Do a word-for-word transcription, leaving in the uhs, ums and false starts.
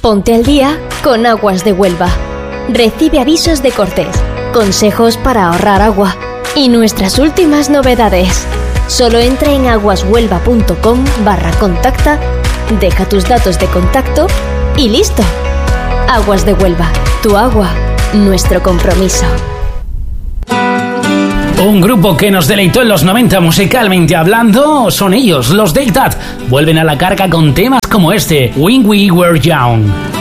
Ponte al día con Aguas de Huelva. Recibe avisos de cortes, consejos para ahorrar agua y nuestras últimas novedades. Solo entra en aguashuelva.com barra contacta, deja tus datos de contacto y listo. Aguas de Huelva, tu agua, nuestro compromiso. Un grupo que nos deleitó en los noventa musicalmente hablando son ellos, los Deltat. Vuelven a la carga con temas como este, When We Were Young.